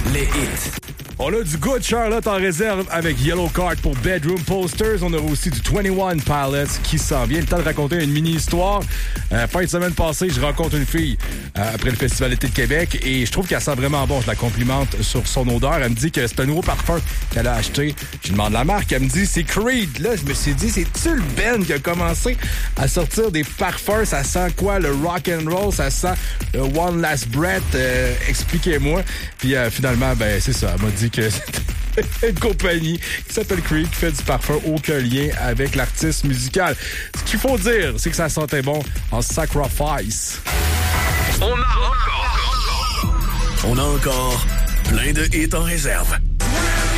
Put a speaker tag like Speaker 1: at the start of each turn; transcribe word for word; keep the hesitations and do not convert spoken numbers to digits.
Speaker 1: Les hits.
Speaker 2: On a du Good Charlotte en réserve avec Yellow Card pour Bedroom Posters. On a aussi du vingt et un Pilots qui s'en vient. Le temps de raconter une mini-histoire. Euh, fin de semaine passée, je rencontre une fille euh, après le Festival d'été de Québec et je trouve qu'elle sent vraiment bon. Je la complimente sur son odeur. Elle me dit que c'est un nouveau parfum qu'elle a acheté. Je lui demande la marque. Elle me dit c'est Creed. Là, je me suis dit, c'est-tu le Ben qui a commencé à sortir des parfums? Ça sent quoi? Le rock and roll? Ça sent le One Last Breath? Euh, expliquez-moi. Puis euh, finalement, ben c'est ça. Elle m'a dit que c'était une compagnie qui s'appelle Creed, qui fait du parfum, aucun lien avec l'artiste musical. Ce qu'il faut dire, c'est que ça sentait bon en Sacrifice.
Speaker 1: On a encore, on a encore plein de hits en réserve.